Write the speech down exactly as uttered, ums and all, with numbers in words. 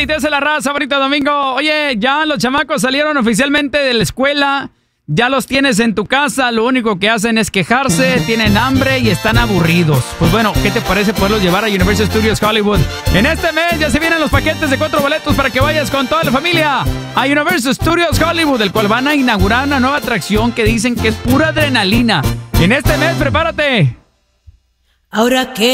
y te hace la raza, bonito domingo. Oye, ya los chamacos salieron oficialmente de la escuela. Ya los tienes en tu casa. Lo único que hacen es quejarse, tienen hambre y están aburridos. Pues bueno, ¿qué te parece poderlos llevar a Universal Studios Hollywood? En este mes ya se vienen los paquetes de cuatro boletos para que vayas con toda la familia a Universal Studios Hollywood, el cual van a inaugurar una nueva atracción que dicen que es pura adrenalina. En este mes, prepárate. Ahora que